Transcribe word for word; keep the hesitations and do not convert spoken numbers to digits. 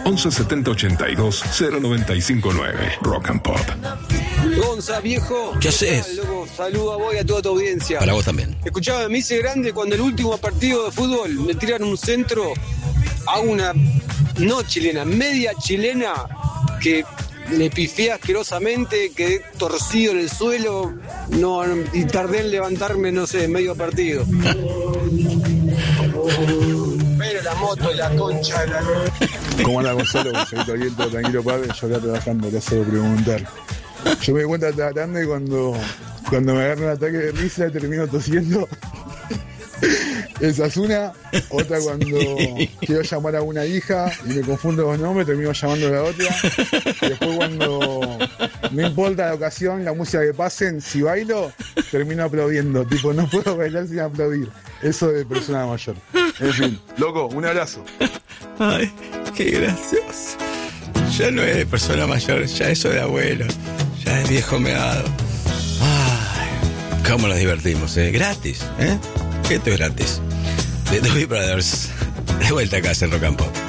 once setenta ochenta y dos cero noventa y cinco nueve. Rock and Pop. Gonza, viejo. ¿Qué haces? Loco, saludo a vos y a toda tu audiencia. Para vos también. Escuchaba, me hice grande cuando el último partido de fútbol me tiran un centro a una, no chilena, media chilena, que le pifié asquerosamente, quedé torcido en el suelo, no, y tardé en levantarme, no sé, medio partido. Pero la moto y la concha de la... ¿Cómo anda Gonzalo? Gonzalito bien, todo tranquilo, padre. Yo acá trabajando, te hago preguntar. Yo me di cuenta tratando y cuando, cuando me agarro un ataque de risa termino tosiendo. Esa es una. Otra cuando quiero llamar a una hija y me confundo los nombres, termino llamando a la otra. Y después cuando no importa la ocasión, la música que pasen, si bailo, termino aplaudiendo. Tipo, no puedo bailar sin aplaudir. Eso de persona mayor. En fin, loco, un abrazo. Ay, qué gracioso. Ya no es de persona mayor, ya eso de abuelo. Ya es viejo meado. Ay, cómo nos divertimos, ¿eh? Gratis, ¿eh? Esto es gratis. The Doobie Brothers. De vuelta acá en Rock and Pop.